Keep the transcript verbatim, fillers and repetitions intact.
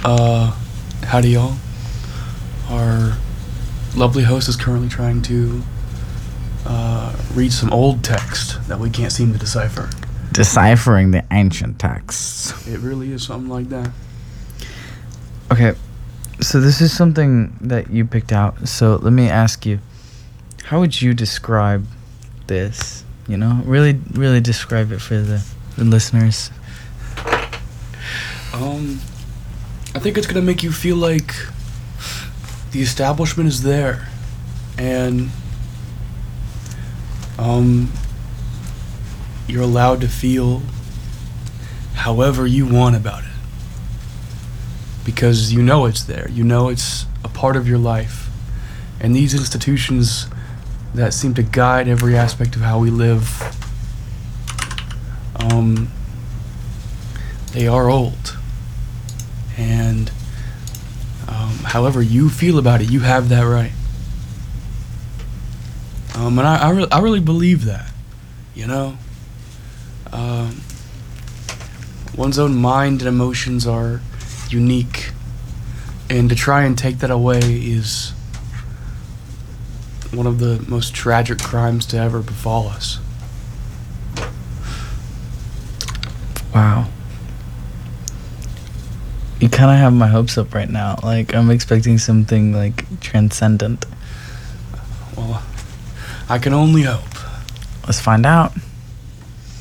Uh, howdy y'all. Our lovely host is currently trying to uh, read some old text that we can't seem to decipher. Deciphering the ancient texts. It really is something like that. Okay, so this is something that you picked out. So let me ask you, how would you describe this? You know, really, really describe it for the, the listeners. Um, I think it's gonna make you feel like the establishment is there, and um, you're allowed to feel however you want about it, because you know it's there. You know it's a part of your life, and these institutions that seem to guide every aspect of how we live, um, they are old. And um, however you feel about it, you have that right. Um, and I, I, re- I really believe that, you know? Um, one's own mind and emotions are unique, and to try and take that away is one of the most tragic crimes to ever befall us. Wow. You kind of have my hopes up right now. Like, I'm expecting something, like, transcendent. Well, I can only hope. Let's find out.